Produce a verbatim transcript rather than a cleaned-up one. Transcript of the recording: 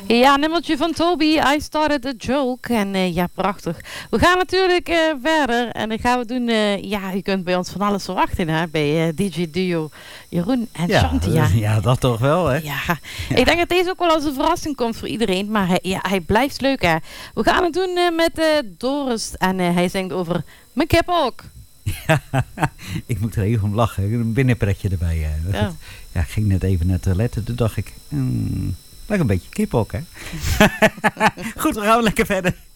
Ja, nummertje van Toby, I Started a Joke. En uh, ja, prachtig. We gaan natuurlijk uh, verder. En dan gaan we doen, uh, ja, je kunt bij ons van alles verwachten, hè. Bij uh, D J Duo Jeroen en ja, Shantia. Ja, dat toch wel, hè. Ja. ja, ik denk dat deze ook wel als een verrassing komt voor iedereen. Maar hij, ja, hij blijft leuk, hè. We gaan het doen uh, met uh, Doris. En uh, hij zingt over mijn kip ook. Ja, ik moet er even om lachen. Een binnenpretje erbij. Uh. Ja. ja, ik ging net even naar het toilet. Toen dacht ik, hmm, lijkt een beetje kip ook, hè. Goed, we gaan lekker verder.